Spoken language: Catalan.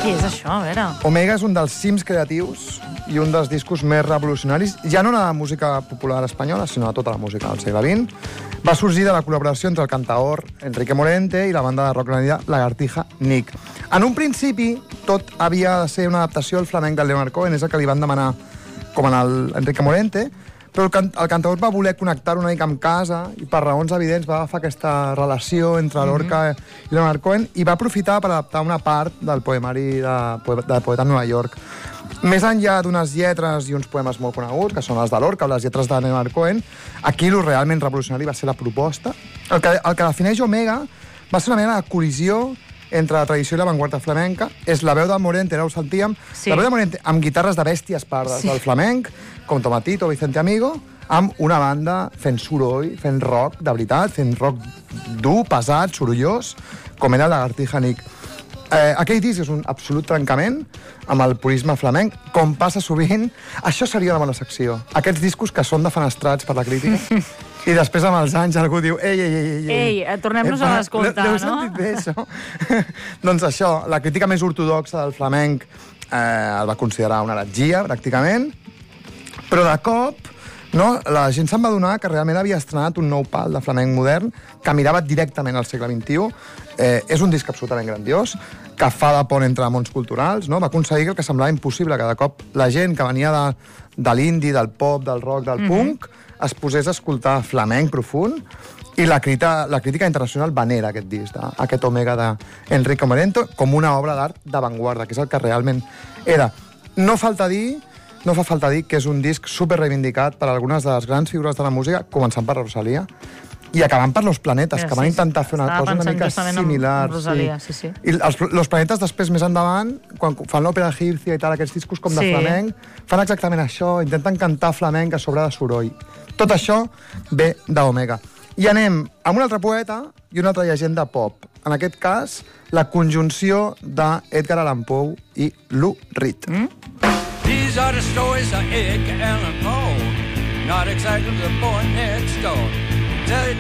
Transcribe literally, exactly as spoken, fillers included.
Què és això, a veure? Omega és un dels cims creatius i un dels discos més revolucionaris, ja no de la música popular espanyola, sinó de tota la música del segle vint. Va sorgir de la col·laboració entre el cantaor Enrique Morente i la banda de rock granadina Lagartija Nick. En un principi, tot havia de ser una adaptació al flamenc del Leonard Cohen, és el que li van demanar com en el Enrique Morente, però el, can el cantaor va voler connectar una mica amb casa i per raons evidents va agafar aquesta relació entre Lorca mm-hmm. i Leonard Cohen i va aprofitar per adaptar una part del poemari de, de Poeta en Nova York. Més enllà d'unes lletres i uns poemes molt coneguts, que són les de Lorca o les lletres de Leonard Cohen, aquí el realment revolucionari va ser la proposta. El que, el que defineix Omega va ser una mena de col·lisió entre la tradició i l'avantguarda flamenca. És la veu de Morente, ara ho sentíem, sí. La veu de Morente amb guitarres de bèsties pardes sí. del flamenc, com Tomatito o Vicente Amigo, amb una banda fent soroll, fent rock de veritat, fent rock dur, pesat, sorollós, com era Lagartija Nick. Eh, aquell disc és un absolut trencament amb el purisme flamenc, com passa sovint. Això seria una bona secció. Aquests discos que són defenestrats per la crítica i després amb els anys algú diu ei, ei, ei, ei, ei, ei tornem-nos a l'escoltar, no? L'heu sentit bé, això? Doncs això, la crítica més ortodoxa del flamenc eh, el va considerar una heretgia, pràcticament, però de cop no, la gent se'n va adonar que realment havia estrenat un nou pal de flamenc modern que mirava directament al segle vint-i-u. Eh, és un disc absolutament grandiós, que fa de pont entre mons culturals, no? Va aconseguir el que semblava impossible, que de cop la gent que venia de, de l'indie, del pop, del rock, del mm-hmm. punk, es posés a escoltar flamenc profund, i la crítica, la crítica internacional venera aquest disc, de, aquest Omega d'Enrique Morente, com una obra d'art d'avantguarda, que és el que realment era. No falta dir No fa falta dir que és un disc super reivindicat per algunes de les grans figures de la música, començant per Rosalía, i acabant per Los Planetes, Mira, que van sí, intentar fer una cosa una mica similar. Amb Rosalía, sí. sí, sí. I els, Los Planetes després, més endavant, quan fan l'òpera egípcia i tal, aquests discos com de sí. flamenc, fan exactament això, intenten cantar flamenc a sobre de soroll. Tot això ve d'Omega. I anem amb un altre poeta i una altra llegenda pop. En aquest cas, la conjunció d'Edgar Allan Poe i Lou Reed. Mm? These are the stories of Edgar Allan Poe, not exactly the boy next door. Tell you